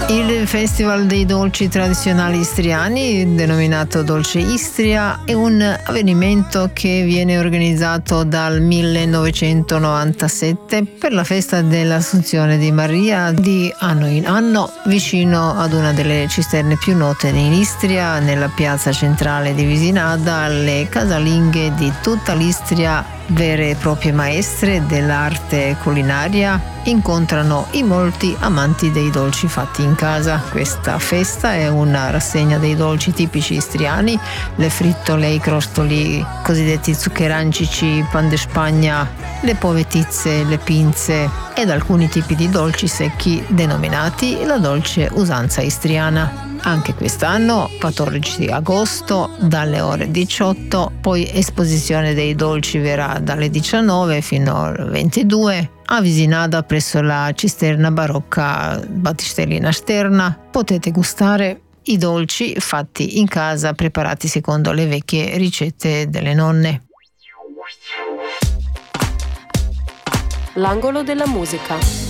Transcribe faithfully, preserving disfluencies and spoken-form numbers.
Il Festival dei dolci tradizionali istriani, denominato Dolce Istria, è un avvenimento che viene organizzato dal millenovecentonovantasette per la festa dell'Assunzione di Maria di anno in anno, vicino ad una delle cisterne più note in Istria, nella piazza centrale di Visinada. Le casalinghe di tutta l'Istria, vere e proprie maestre dell'arte culinaria, incontrano i molti amanti dei dolci fatti in casa. Questa festa è una rassegna dei dolci tipici istriani, le frittole, i crostoli cosiddetti zuccherancici, pan de Spagna, le povetizze, le pinze ed alcuni tipi di dolci secchi denominati la dolce usanza istriana. Anche quest'anno, quattordici agosto, dalle ore diciotto, poi esposizione dei dolci verrà dalle diciannove fino al ventidue a Visinada presso la cisterna barocca Battistellina Sterna. Potete gustare i dolci fatti in casa, preparati secondo le vecchie ricette delle nonne. L'angolo della musica.